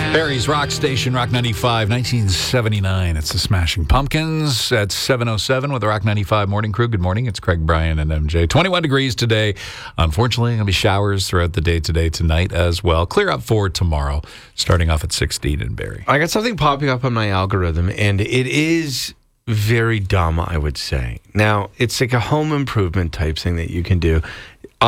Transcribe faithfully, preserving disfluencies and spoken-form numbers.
Barry's Rock Station, Rock ninety-five, nineteen seventy-nine. It's the Smashing Pumpkins at seven oh seven with the Rock ninety-five Morning Crew. Good morning. It's Craig, Brian, and M J. twenty-one degrees today. Unfortunately, going to be showers throughout the day today, tonight as well. Clear up for tomorrow, starting off at sixteen in Barrie. I got something popping up on my algorithm, and it is very dumb, I would say. Now, it's like a home improvement type thing that you can do.